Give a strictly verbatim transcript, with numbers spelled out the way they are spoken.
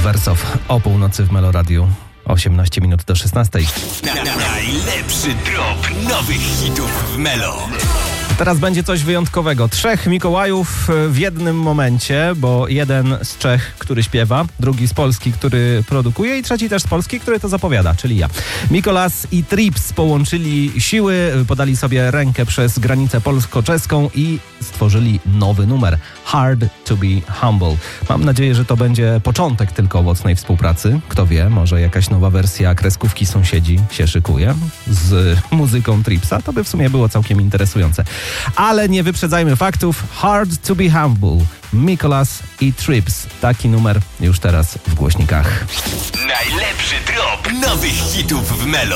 Wersow o północy w Meloradiu. osiemnaście minut do szesnastej. Na, na, najlepszy drop nowych hitów w Melo. Teraz będzie coś wyjątkowego. Trzech Mikołajów w jednym momencie, bo jeden z Czech, który śpiewa, drugi z Polski, który produkuje i trzeci też z Polski, który to zapowiada, czyli ja. Mikolas i Trips połączyli siły, podali sobie rękę przez granicę polsko-czeską i stworzyli nowy numer. Hard to be humble. Mam nadzieję, że to będzie początek tylko owocnej współpracy. Kto wie, może jakaś nowa wersja kreskówki Sąsiedzi się szykuje z muzyką Tripsa. To by w sumie było całkiem interesujące. Ale nie wyprzedzajmy faktów. Hard to be humble. Mikolas i Trips. Taki numer już teraz w głośnikach. Najlepszy drop nowych hitów w Melo.